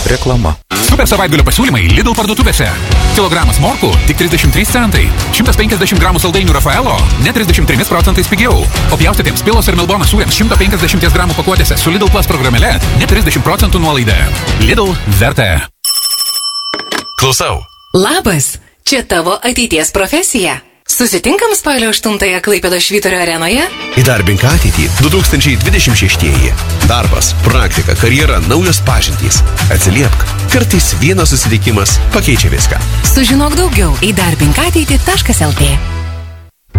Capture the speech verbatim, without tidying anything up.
Reklama. Super savaitgalio pasiūlymai Lidl parduotuvėse. Kilogramas morkų tik trisdešimt trys centai. šimtas penkiasdešimt gramų saldainių Rafaelo net trisdešimt trim procentais pigiau. O pjaustytiems pilos ir Melbono sūriams šimtas penkiasdešimt gramų pakuotėse su Lidl Plus programėle net trisdešimt procentų nuolaida. Lidl verta. Klausau. Labas, čia tavo ateities profesija. Susitinkam spalio aštuntąją Klaipėdos Švyturio arenoje? Įdarbink ateitį du tūkstančiai dvidešimt šeštieji. Darbas, praktika, karjera, naujos pažintys. Atsiliepk. Kartais vienas susitikimas pakeičia viską. Sužinok daugiau įdarbink ateitį taškas lt.